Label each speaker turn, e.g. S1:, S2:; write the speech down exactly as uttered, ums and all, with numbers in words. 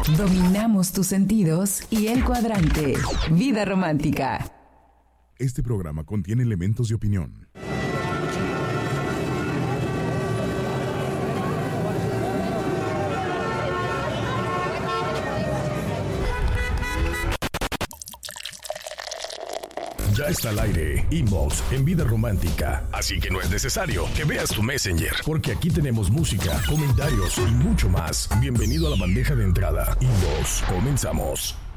S1: Dominamos tus sentidos y el cuadrante. Vida romántica.
S2: Este programa contiene elementos de opinión. Ya está al aire Inbox en Vida Romántica, así que no es necesario que veas tu Messenger, porque aquí tenemos música, comentarios y mucho más. Bienvenido a la bandeja de entrada. Inbox, comenzamos.